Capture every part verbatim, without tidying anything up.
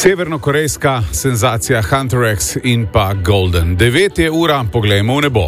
Severnokorejska senzacija Hunter X in pa Golden. Devet je ura, poglejmo v nebo.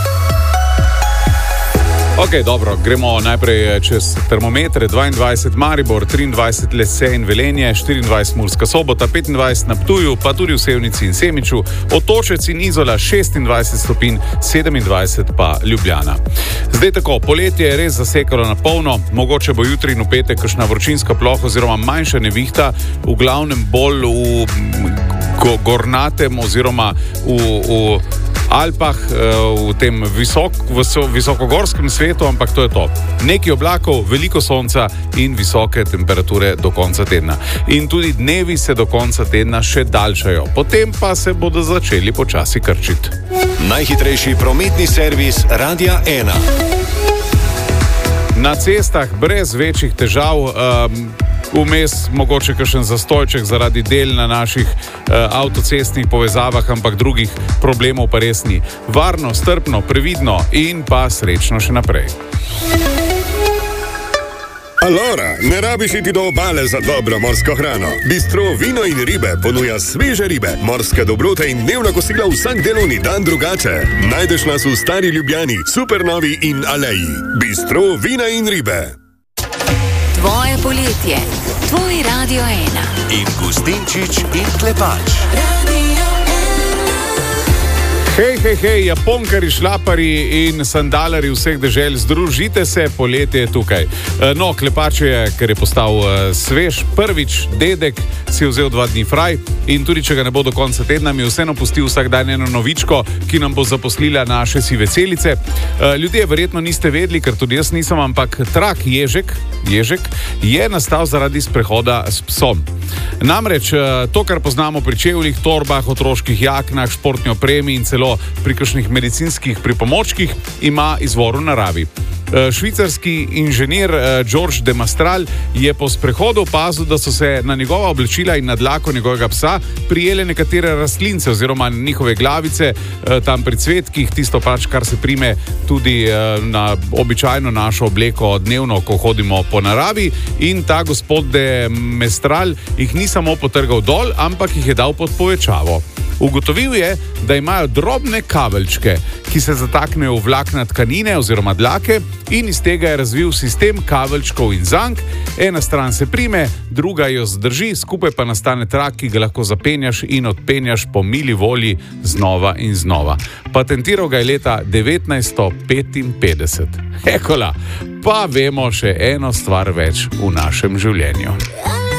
Ok, dobro, gremo najprej čez termometre. dvaindvajset Maribor, triindvajset Lese in Velenje, štiriindvajset Murska Sobota, petindvajset na Ptuju, pa tudi v Sevnici in Semiču, Otočec in Izola šestindvajset stopinj, sedemindvajset pa Ljubljana. Zdaj tako, poletje je res zasekalo na polno, mogoče bo jutri in v petek kakšna vročinska ploha oziroma manjša nevihta, v glavnem bolj v gornatem oziroma v, v Alpah, v tem visok, visokogorskem svetu, ampak to je to. Nekaj oblakov, veliko sonca in visoke temperature do konca tedna. In tudi dnevi se do konca tedna še daljšajo. Potem pa se bodo začeli počasi krčiti. Najhitrejši prometni servis Radia ena. Na cestah brez večjih težav, um, vmes mogoče kakšen zastojček zaradi del na naših uh, avtocestnih povezavah, ampak drugih problemov pa res ni. Varno, strpno, previdno in pa srečno še naprej. Alora, ne rabiš iti do obale za dobro morsko hrano. Bistro Vino in ribe ponuja sveže ribe, morske dobrote in dnevna kosila vsak delovni dan drugače. Najdeš nas v Stari Ljubljani, Supernovi in Aleji. Bistro Vina in ribe. Tvoje poletje, tvoj Radio ena. In Gustinčič in Klepač. Hej, hej, hej, Japonkari, šlapari in sandalari vseh dežel, združite se, poletje je tukaj. No, Klepač je, ker je postal svež, prvič dedek, si vzel dva dni fraj in tudi, če ga ne bo do konca tedna, mi vseeno pustil vsak dan eno novičko, ki nam bo zaposlila naše sive celice. Ljudje verjetno niste vedeli, ker tudi jaz nisem, ampak trak ježek, ježek je nastal zaradi sprehoda s psom. Namreč to, kar poznamo pri čevljih, torbah, otroških jaknah, športni opremi in celo pri kakšnih medicinskih pripomočkih, ima izvor v naravi. Švicarski inženir George de Mastral je po sprehodu opazil, da so se na njegova oblačila in na dlako njegovega psa prijele nekatere rastlince oziroma njihove glavice tam pri cvetkih, tisto pač, kar se prime tudi na običajno našo obleko dnevno, ko hodimo po naravi, in ta gospod de Mastral jih ni samo potrgal dol, ampak jih je dal pod povečavo. Ugotovil je, da imajo drobne kabelčke, ki se zataknejo v vlakna tkanine oziroma dlake, in iz tega je razvil sistem kabelčkov in zank. Ena stran se prime, druga jo zdrži, skupaj pa nastane trak, ki ga lahko zapenjaš in odpenjaš po mili volji znova in znova. Patentiral ga je leta devetnajststo petinpetdeset. Ekola, pa vemo še eno stvar več v našem življenju.